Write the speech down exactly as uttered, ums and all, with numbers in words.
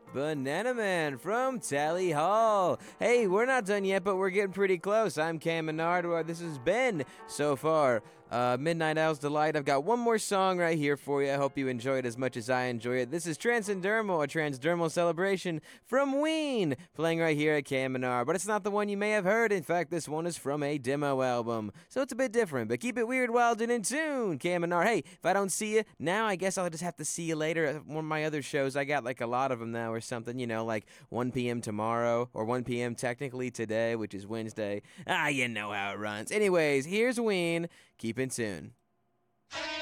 Banana Man from Tally Hall. Hey, we're not done yet, but we're getting pretty close. I'm Cam Menard. This has been, so far, uh, Midnight Owl's Delight. I've got one more song right here for you. I hope you enjoy it as much as I enjoy it. This is Transcendermal, a transdermal celebration from Ween, playing right here at Cam Menard. But it's not the one you may have heard. In fact, this one is from a demo album, so it's a bit different. But keep it weird, wild, and in tune, Cam Menard. Hey, if I don't see you now, I guess I'll just have to see you later at one of my other shows. I got like a lot of them now or something, you know, like one p.m. tomorrow, or one p.m. technically today, which is Wednesday. Ah, you know how it runs. Anyways, here's Ween. Keep in tune.